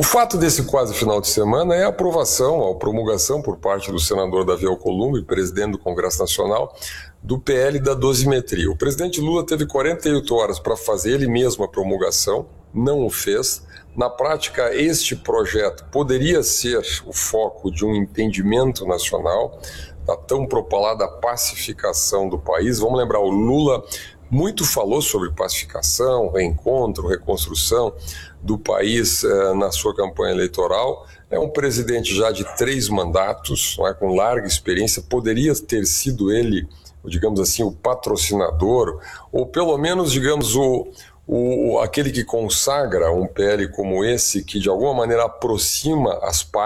O fato desse quase final de semana é a aprovação, a promulgação por parte do senador Davi Alcolumbre, presidente do Congresso Nacional, do PL da dosimetria. O presidente Lula teve 48 horas para fazer ele mesmo a promulgação, não o fez. Na prática, este projeto poderia ser o foco de um entendimento nacional, da tão propalada pacificação do país. Vamos lembrar, o Lula muito falou sobre pacificação, reencontro, reconstrução do país na sua campanha eleitoral. É um presidente já de 3 mandatos, não é, com larga experiência, poderia ter sido ele, digamos assim, o patrocinador, ou pelo menos, digamos, aquele que consagra um PL como esse, que de alguma maneira aproxima as partes